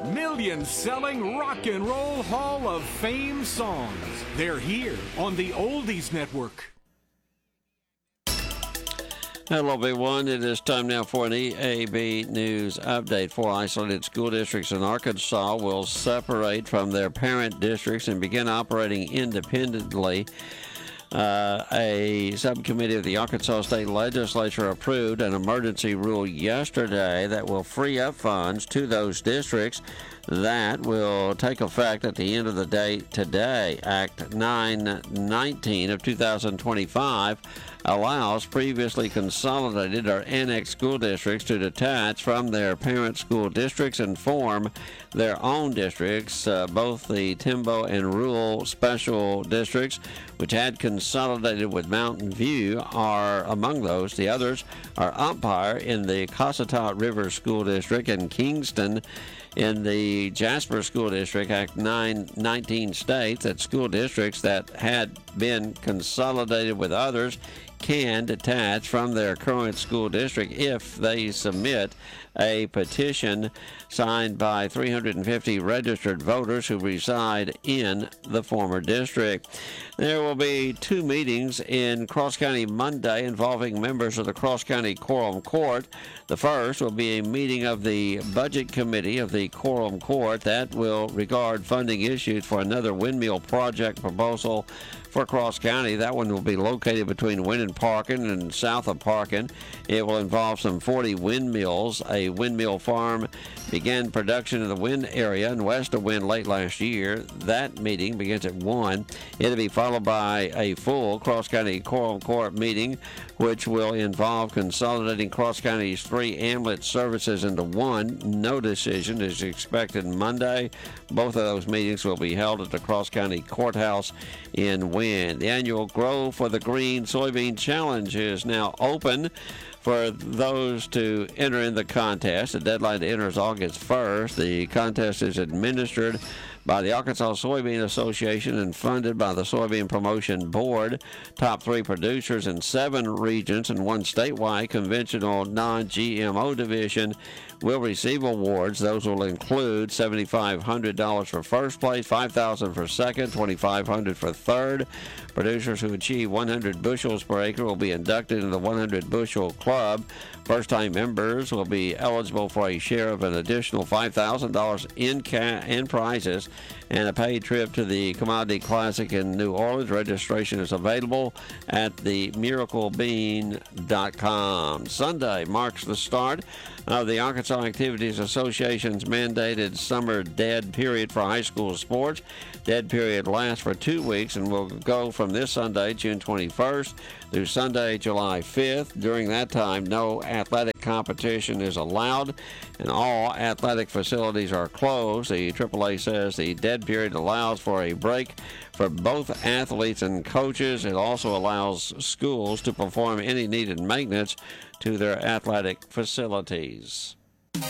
Million-selling Rock and Roll Hall of Fame songs. They're here on the Oldies Network. Hello, everyone. It is time now for an EAB News update. 4 isolated school districts in Arkansas will separate from their parent districts and begin operating independently. A subcommittee of the Arkansas State Legislature approved an emergency rule yesterday that will free up funds to those districts. That will take effect at the end of the day today. Act 919 of 2025 allows previously consolidated or annexed school districts to detach from their parent school districts and form their own districts. Both the Timbo and Rural Special Districts, which had consolidated with Mountain View, are among those. The others are Umpire in the Cossatot River School District and Kingston in the Jasper School District. Act 919 states that school districts that had been consolidated with others can detach from their current school district if they submit a petition signed by 350 registered voters who reside in the former district. There will be 2 meetings in Cross County Monday involving members of the Cross County Quorum Court. The first will be a meeting of the Budget Committee of the Quorum Court that will regard funding issues for another windmill project proposal for Cross County. That one will be located between Wynn and Parkin and south of Parkin. It will involve some 40 windmills. A windmill farm began production in the Wynn area and west of Wynn late last year. That meeting begins at 1. It'll be followed by a full Cross County Quorum Court meeting, which will involve consolidating Cross County's 3 ambulance services into one. No decision is expected Monday. Both of those meetings will be held at the Cross County Courthouse in Wynn. The annual Grow for the Green Soybean Challenge is now open for those to enter in the contest. The deadline to enter is August 1st. The contest is administered by the Arkansas Soybean Association and funded by the Soybean Promotion Board. Top 3 producers in 7 regions and 1 statewide conventional non-GMO division will receive awards. Those will include $7,500 for first place, $5,000 for second, $2,500 for third. Producers who achieve 100 bushels per acre will be inducted into the 100 bushel club. First-time members will be eligible for a share of an additional $5,000 in prizes and a paid trip to the Commodity Classic in New Orleans. Registration is available at themiraclebean.com. Sunday marks the start of the Arkansas Activities Association's mandated summer dead period for high school sports. Dead period lasts for 2 weeks and will go from this Sunday, June 21st, through Sunday, July 5th. During that time, no athletic competition is allowed, and all athletic facilities are closed. The AAA says the dead period allows for a break for both athletes and coaches. It also allows schools to perform any needed maintenance to their athletic facilities.